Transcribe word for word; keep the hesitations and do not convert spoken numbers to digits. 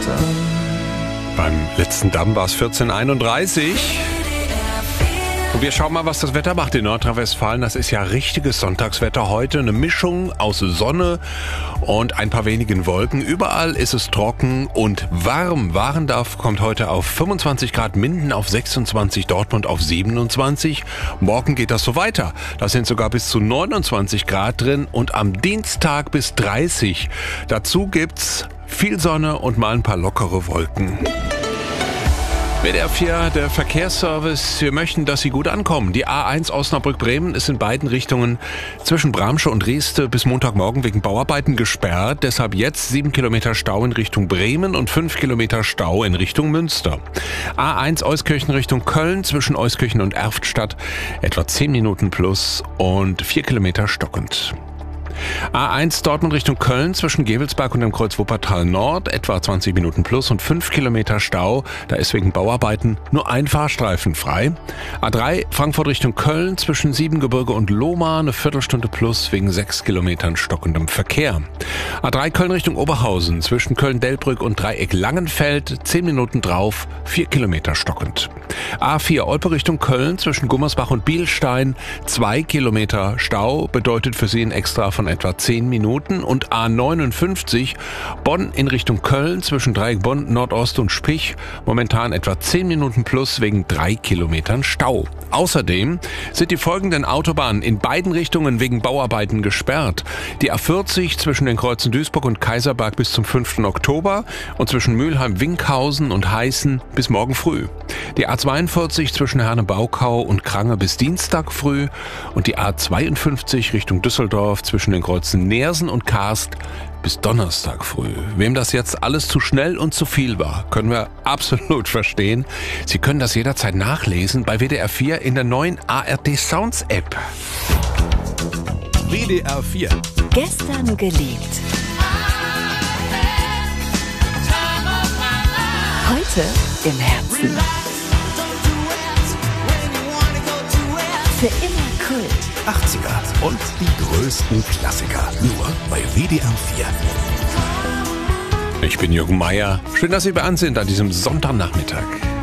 Beim letzten Damm war es vierzehn Uhr einunddreißig. Und wir schauen mal, was das Wetter macht in Nordrhein-Westfalen. Das ist ja richtiges Sonntagswetter heute. Eine Mischung aus Sonne und ein paar wenigen Wolken. Überall ist es trocken und warm. Warendorf kommt heute auf fünfundzwanzig Grad, Minden auf sechsundzwanzig, Dortmund auf siebenundzwanzig. Morgen geht das so weiter. Da sind sogar bis zu neunundzwanzig Grad drin und am Dienstag bis dreißig. Dazu gibt's viel Sonne und mal ein paar lockere Wolken. W D R vier, der Verkehrsservice. Wir möchten, dass Sie gut ankommen. Die A eins Osnabrück-Bremen ist in beiden Richtungen zwischen Bramsche und Rieste bis Montagmorgen wegen Bauarbeiten gesperrt. Deshalb jetzt sieben Kilometer Stau in Richtung Bremen und fünf Kilometer Stau in Richtung Münster. A eins Euskirchen Richtung Köln zwischen Euskirchen und Erftstadt etwa zehn Minuten plus und vier Kilometer stockend. A eins Dortmund Richtung Köln zwischen Gevelsberg und dem Kreuz Wuppertal Nord etwa zwanzig Minuten plus und fünf Kilometer Stau. Da ist wegen Bauarbeiten nur ein Fahrstreifen frei. A drei Frankfurt Richtung Köln zwischen Siebengebirge und Lohmar eine Viertelstunde plus wegen sechs Kilometern stockendem Verkehr. A drei Köln Richtung Oberhausen zwischen Köln-Delbrück und Dreieck Langenfeld zehn Minuten drauf, vier Kilometer stockend. A vier Olpe Richtung Köln zwischen Gummersbach und Bielstein zwei Kilometer Stau bedeutet für Sie ein Extra von etwa zehn Minuten und A neunundfünfzig Bonn in Richtung Köln zwischen Dreieck Bonn, Nordost und Spich momentan etwa zehn Minuten plus wegen drei Kilometern Stau. Außerdem sind die folgenden Autobahnen in beiden Richtungen wegen Bauarbeiten gesperrt. Die A vierzig zwischen den Kreuzen Duisburg und Kaiserberg bis zum fünften Oktober und zwischen Mülheim-Winkhausen und Heißen bis morgen früh. Die A zweiundvierzig zwischen Herne-Baukau und Krange bis Dienstag früh und die A zweiundfünfzig Richtung Düsseldorf zwischen den Kreuzen Neersen und Karst bis Donnerstag früh. Wem das jetzt alles zu schnell und zu viel war, können wir absolut verstehen. Sie können das jederzeit nachlesen bei W D R vier in der neuen A R D Sounds App. W D R vier. Gestern geliebt. Heute im Herzen. Für immer Kult. achtziger und die größten Klassiker. Nur bei W D R vier. Ich bin Jürgen Meier. Schön, dass Sie bei uns sind an diesem Sonntagnachmittag.